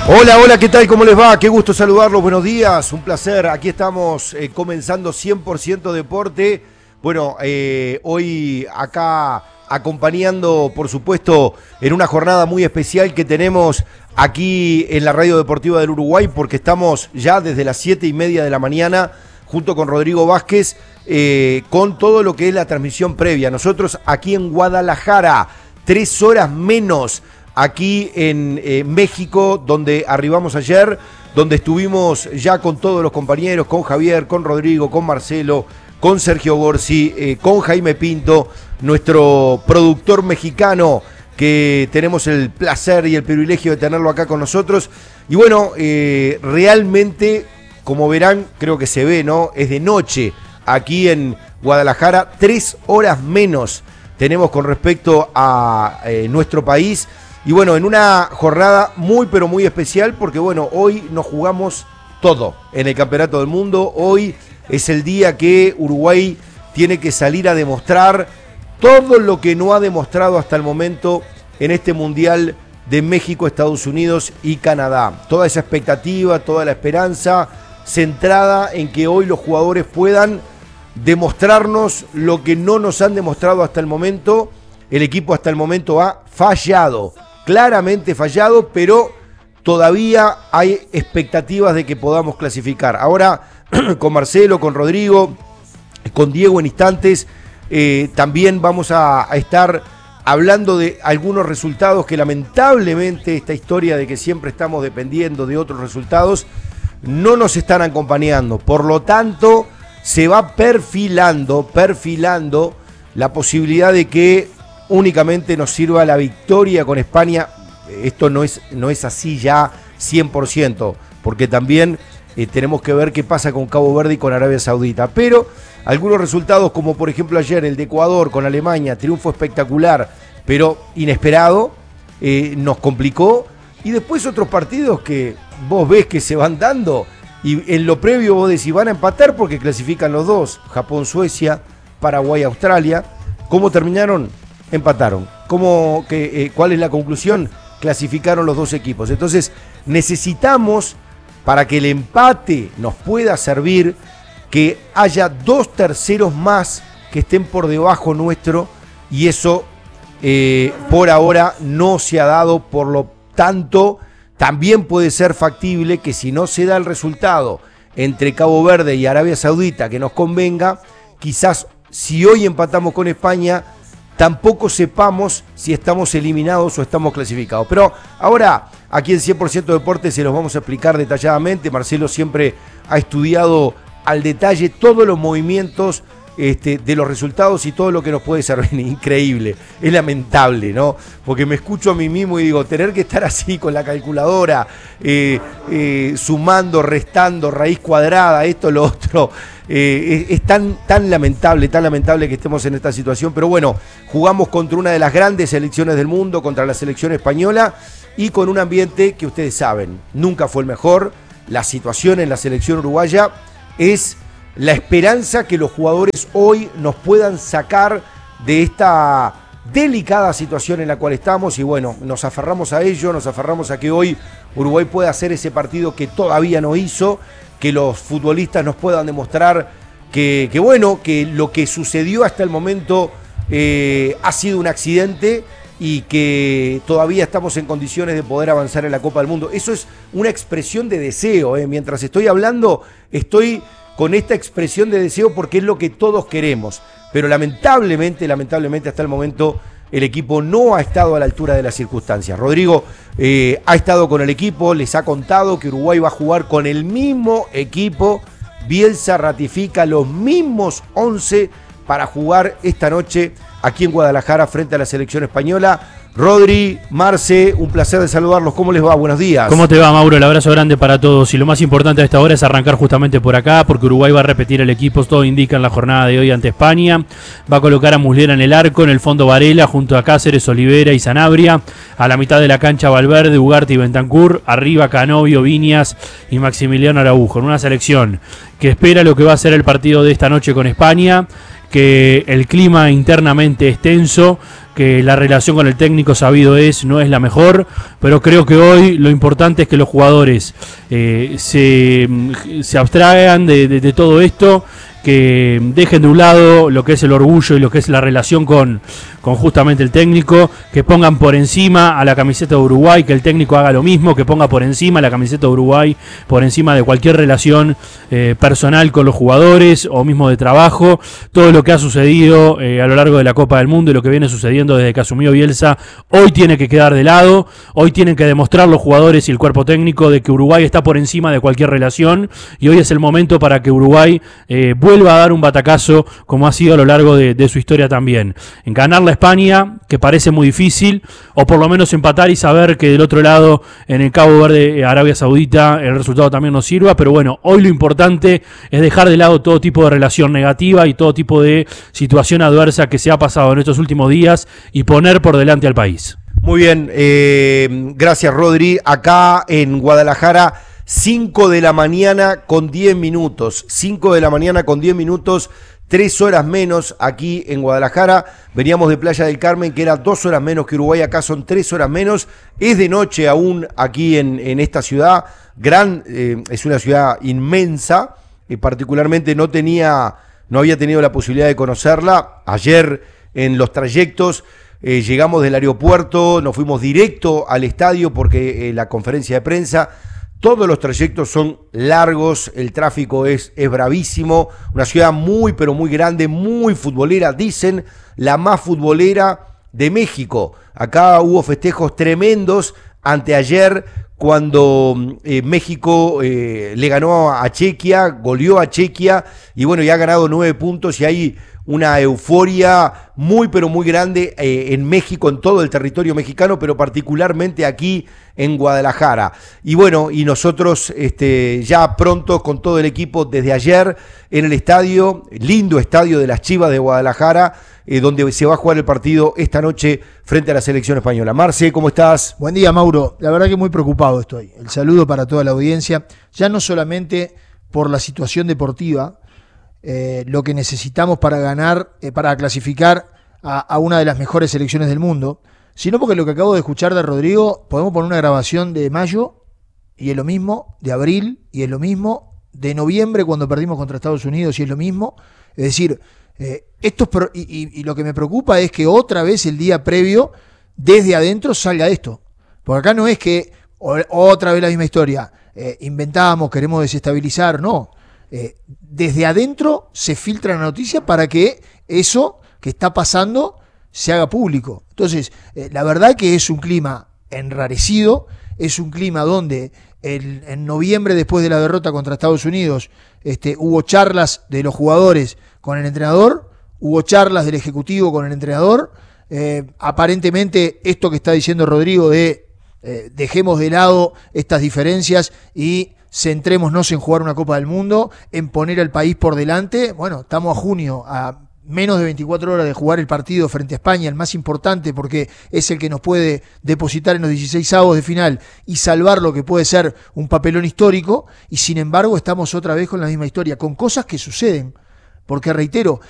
Hola, hola, ¿qué tal? ¿Cómo les va? Qué gusto saludarlos, buenos días, un placer. Aquí estamos comenzando 100% Deporte. Bueno, hoy acá acompañando, por supuesto, en una jornada muy especial que tenemos aquí en la Radio Deportiva del Uruguay, porque estamos ya desde las 7:30 de la mañana, junto con Rodrigo Vázquez, con todo lo que es la transmisión previa. Nosotros aquí en Guadalajara, 3 horas menos, aquí en México, donde arribamos ayer, donde estuvimos ya con todos los compañeros, con Javier, con Rodrigo, con Marcelo, con Sergio Gorsi, con Jaime Pinto, nuestro productor mexicano, que tenemos el placer y el privilegio de tenerlo acá con nosotros. Y bueno, realmente, como verán, creo que se ve, ¿no? Es de noche aquí en Guadalajara, 3 horas menos tenemos con respecto a nuestro país. Y bueno, en una jornada muy pero muy especial, porque bueno, hoy nos jugamos todo en el Campeonato del Mundo. Hoy es el día que Uruguay tiene que salir a demostrar todo lo que no ha demostrado hasta el momento en este Mundial de México, Estados Unidos y Canadá. Toda esa expectativa, toda la esperanza centrada en que hoy los jugadores puedan demostrarnos lo que no nos han demostrado hasta el momento. El equipo hasta el momento ha fallado, claramente fallado, pero todavía hay expectativas de que podamos clasificar. Ahora con Marcelo, con Rodrigo, con Diego en instantes, también vamos a estar hablando de algunos resultados que lamentablemente esta historia de que siempre estamos dependiendo de otros resultados no nos están acompañando. Por lo tanto, se va perfilando la posibilidad de que únicamente nos sirva la victoria con España. Esto no es así ya 100%, porque también tenemos que ver qué pasa con Cabo Verde y con Arabia Saudita. Pero algunos resultados, como por ejemplo ayer el de Ecuador con Alemania, triunfo espectacular, pero inesperado, nos complicó. Y después otros partidos que vos ves que se van dando, y en lo previo vos decís, van a empatar porque clasifican los dos, Japón-Suecia, Paraguay-Australia. ¿Cómo terminaron? Empataron. ¿Cuál es la conclusión? Clasificaron los dos equipos. Entonces necesitamos, para que el empate nos pueda servir, que haya 2 terceros más que estén por debajo nuestro, y eso por ahora no se ha dado. Por lo tanto, también puede ser factible que si no se da el resultado entre Cabo Verde y Arabia Saudita que nos convenga, quizás si hoy empatamos con España, tampoco sepamos si estamos eliminados o estamos clasificados. Pero ahora, aquí en 100% Deportes se los vamos a explicar detalladamente. Marcelo siempre ha estudiado al detalle todos los movimientos de los resultados y todo lo que nos puede servir. Increíble, es lamentable, ¿no? Porque me escucho a mí mismo y digo, tener que estar así con la calculadora, sumando, restando, raíz cuadrada, esto, lo otro, es tan lamentable que estemos en esta situación. Pero bueno, jugamos contra una de las grandes selecciones del mundo, contra la selección española, y con un ambiente que ustedes saben, nunca fue el mejor. La situación en la selección uruguaya es la esperanza que los jugadores hoy nos puedan sacar de esta delicada situación en la cual estamos. Y bueno, nos aferramos a ello, nos aferramos a que hoy Uruguay pueda hacer ese partido que todavía no hizo, que los futbolistas nos puedan demostrar que lo que sucedió hasta el momento ha sido un accidente, y que todavía estamos en condiciones de poder avanzar en la Copa del Mundo. Eso es una expresión de deseo, mientras estoy hablando, estoy con esta expresión de deseo porque es lo que todos queremos. Pero lamentablemente hasta el momento el equipo no ha estado a la altura de las circunstancias. Rodrigo ha estado con el equipo, les ha contado que Uruguay va a jugar con el mismo equipo. Bielsa ratifica los mismos 11 para jugar esta noche aquí en Guadalajara frente a la selección española. Rodri, Marce, un placer de saludarlos. ¿Cómo les va? Buenos días. ¿Cómo te va, Mauro? El abrazo grande para todos. Y lo más importante a esta hora es arrancar justamente por acá, porque Uruguay va a repetir el equipo. Todo indica en la jornada de hoy ante España. Va a colocar a Muslera en el arco, en el fondo Varela, junto a Cáceres, Olivera y Sanabria. A la mitad de la cancha Valverde, Ugarte y Bentancur. Arriba Canovio, Viñas y Maximiliano Araujo. En una selección que espera lo que va a ser el partido de esta noche con España, que el clima internamente es tenso, que la relación con el técnico sabido no es la mejor, pero creo que hoy lo importante es que los jugadores se abstraigan de todo esto, que dejen de un lado lo que es el orgullo y lo que es la relación con justamente el técnico, que pongan por encima a la camiseta de Uruguay, que el técnico haga lo mismo, que ponga por encima la camiseta de Uruguay, por encima de cualquier relación personal con los jugadores o mismo de trabajo. Todo lo que ha sucedido a lo largo de la Copa del Mundo y lo que viene sucediendo desde que asumió Bielsa, hoy tiene que quedar de lado, hoy tienen que demostrar los jugadores y el cuerpo técnico de que Uruguay está por encima de cualquier relación, y hoy es el momento para que Uruguay vuelva a dar un batacazo como ha sido a lo largo de su historia también. En ganarle a España, que parece muy difícil, o por lo menos empatar y saber que del otro lado, en el Cabo Verde, Arabia Saudita, el resultado también nos sirva. Pero bueno, hoy lo importante es dejar de lado todo tipo de relación negativa y todo tipo de situación adversa que se ha pasado en estos últimos días y poner por delante al país. Muy bien, gracias Rodri. Acá en Guadalajara, 5 de la mañana con 10 minutos. 5 de la mañana con 10 minutos, 3 horas menos aquí en Guadalajara. Veníamos de Playa del Carmen, que era 2 horas menos que Uruguay, acá son 3 horas menos. Es de noche aún aquí en esta ciudad. Es una ciudad inmensa, particularmente no había tenido la posibilidad de conocerla. Ayer en los trayectos llegamos del aeropuerto, nos fuimos directo al estadio porque la conferencia de prensa. Todos los trayectos son largos, el tráfico es bravísimo, una ciudad muy pero muy grande, muy futbolera, dicen la más futbolera de México. Acá hubo festejos tremendos anteayer cuando México le ganó a Chequia, goleó a Chequia y bueno, ya ha ganado 9 puntos y hay una euforia muy pero muy grande en México, en todo el territorio mexicano, pero particularmente aquí en Guadalajara. Y bueno, y nosotros ya pronto con todo el equipo desde ayer en el estadio, lindo estadio de las Chivas de Guadalajara, donde se va a jugar el partido esta noche frente a la selección española. Marce, ¿cómo estás? Buen día, Mauro. La verdad que muy preocupado estoy. El saludo para toda la audiencia, ya no solamente por la situación deportiva, lo que necesitamos para ganar, para clasificar a una de las mejores selecciones del mundo, sino porque lo que acabo de escuchar de Rodrigo, podemos poner una grabación de mayo y es lo mismo, de abril y es lo mismo, de noviembre cuando perdimos contra Estados Unidos y es lo mismo. Es decir, y lo que me preocupa es que otra vez el día previo, desde adentro, salga esto. Porque acá no es que otra vez la misma historia, inventamos, queremos desestabilizar, no. Desde adentro se filtra la noticia para que eso que está pasando se haga público. Entonces, la verdad que es un clima enrarecido, es un clima donde en noviembre, después de la derrota contra Estados Unidos, hubo charlas de los jugadores con el entrenador, hubo charlas del ejecutivo con el entrenador. Aparentemente esto que está diciendo Rodrigo de dejemos de lado estas diferencias y centrémonos en jugar una Copa del Mundo, en poner al país por delante. Bueno, estamos a junio, a menos de 24 horas de jugar el partido frente a España, el más importante porque es el que nos puede depositar en los 16avos de final y salvar lo que puede ser un papelón histórico, y sin embargo estamos otra vez con la misma historia, con cosas que suceden. Porque reitero,